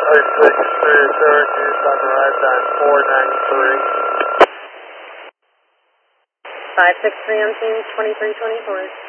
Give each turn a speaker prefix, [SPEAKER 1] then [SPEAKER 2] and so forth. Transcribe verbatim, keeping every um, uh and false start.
[SPEAKER 1] six six three, Syracuse, I've arrived on four nine three.
[SPEAKER 2] five six three on team twenty-three twenty-four.